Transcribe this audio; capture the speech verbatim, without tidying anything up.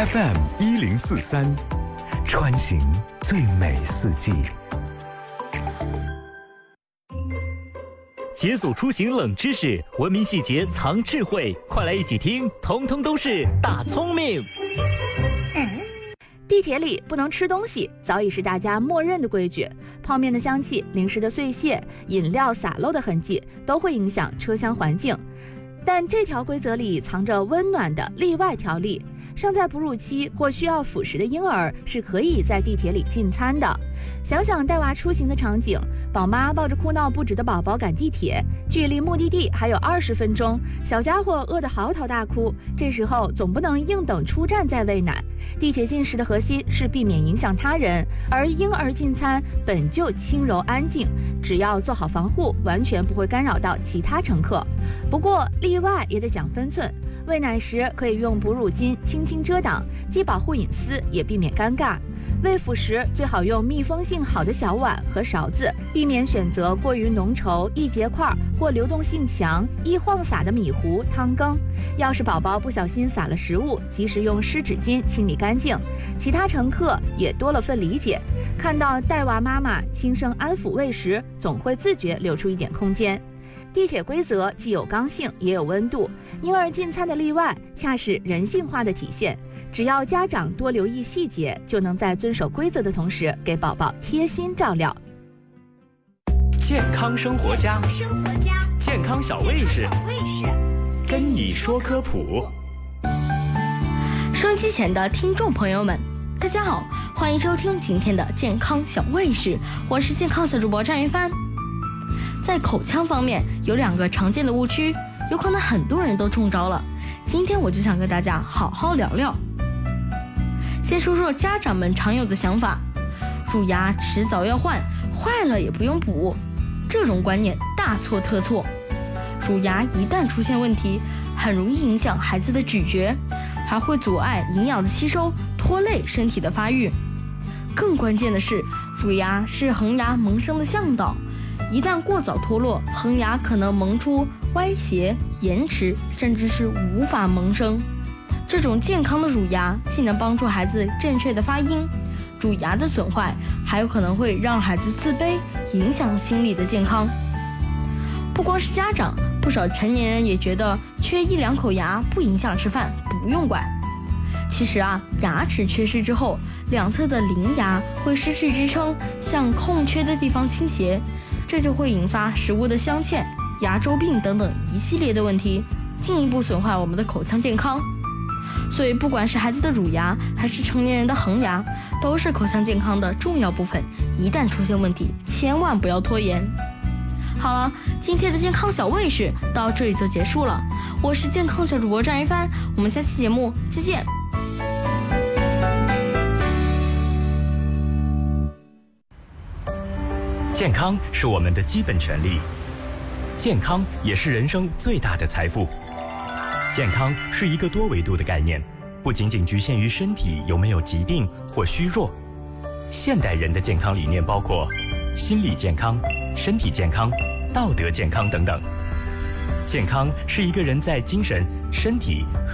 F M 一零四三，穿行最美四季。 解锁出行冷知识，文明细节藏智慧，快来一起听，通通都是大聪明。 地铁里不能吃东西，早已是大家默认的规矩。泡面的香气、零食的碎屑、饮料洒漏的痕迹，都会影响车厢环境。但这条规则里藏着温暖的例外条例，尚在哺乳期或需要辅食的婴儿是可以在地铁里进餐的。想想带娃出行的场景，宝妈抱着哭闹不止的宝宝赶地铁，距离目的地还有二十分钟，小家伙饿得嚎啕大哭，这时候总不能硬等出站再喂奶。地铁进食的核心是避免影响他人，而婴儿进餐本就轻柔安静，只要做好防护，完全不会干扰到其他乘客。不过例外也得讲分寸，喂奶时可以用哺乳巾轻轻遮挡，既保护隐私，也避免尴尬。喂辅时最好用密封性好的小碗和勺子，避免选择过于浓稠、易结块或流动性强、易晃洒的米糊、汤羹。要是宝宝不小心洒了食物，及时用湿纸巾清理干净。其他乘客也多了份理解，看到带娃妈妈轻声安抚喂食，总会自觉留出一点空间。地铁规则既有刚性也有温度，婴儿进餐的例外恰是人性化的体现。只要家长多留意细节，就能在遵守规则的同时给宝宝贴心照料。 健康生活家，健康小卫士，跟你说科普。 收音机前的听众朋友们，大家好，欢迎收听今天的健康小卫士，我是健康小主播张云帆。在口腔方面，有两个常见的误区，有可能很多人都中招了。今天我就想跟大家好好聊聊。先说说家长们常有的想法，乳牙迟早要换，坏了也不用补，这种观念大错特错。乳牙一旦出现问题，很容易影响孩子的咀嚼，还会阻碍营养的吸收，拖累身体的发育。更关键的是，乳牙是恒牙萌生的向导，一旦过早脱落，恒牙可能萌出歪斜、延迟，甚至是无法萌生。这种健康的乳牙既能帮助孩子正确的发音，乳牙的损坏还有可能会让孩子自卑，影响心理的健康。不光是家长，不少成年人也觉得缺一两口牙不影响吃饭，不用管。其实啊，牙齿缺失之后，两侧的邻牙会失去支撑，向空缺的地方倾斜，这就会引发食物的镶嵌、牙周病等等一系列的问题，进一步损坏我们的口腔健康。所以不管是孩子的乳牙还是成年人的恒牙，都是口腔健康的重要部分，一旦出现问题，千万不要拖延。好了，今天的健康小卫士到这里就结束了，我是健康小主播张一帆，我们下期节目再见。 健康是我们的基本权利，健康也是人生最大的财富。健康是一个多维度的概念，不仅仅局限于身体有没有疾病或虚弱。现代人的健康理念包括心理健康、身体健康、道德健康等等。健康是一个人在精神、身体和